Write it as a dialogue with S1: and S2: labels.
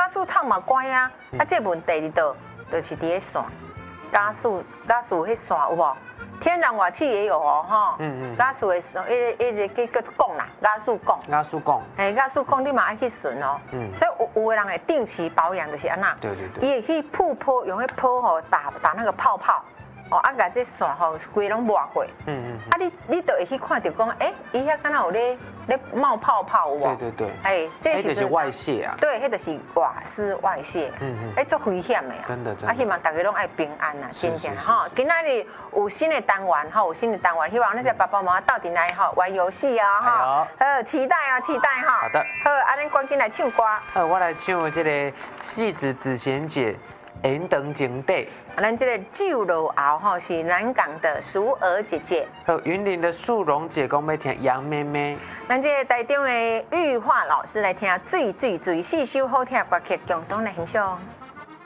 S1: 加速烫嘛乖啊，啊这问题伫倒，就是伫咧线，加速迄线有无？天然瓦器也有哦，哈，加速的时候，一直个讲啦，加速讲，加速讲你嘛爱去顺哦，所以有的人会定期保养就是安那，
S2: 对，
S1: 伊会去泡，用迄泡吼打那个泡泡。哦，啊，甲这线吼，规拢抹过。啊，你就会去看到讲，伊遐敢若有咧冒泡泡有无？
S2: 对。
S1: 这
S2: 就是外泄啊。
S1: 对，迄就是瓦斯外泄。足危险的啊。
S2: 真的。
S1: 啊，希望大家拢爱平安啊，真正哈。今仔日有新的单元哈，希望那些爸爸妈妈到底来哈玩游戏啊哈。期待哈。
S2: 好的。
S1: 好，啊，恁赶紧来唱歌。
S2: 我来唱这个戏子子贤姐。缘长情底，
S1: 咱这个酒楼熬哈是南港的淑儿姐姐，
S2: 和云林的素荣姐讲要听杨妹妹，
S1: 咱这个台中的玉化老师来听最细首好听的歌曲，共同来欣赏。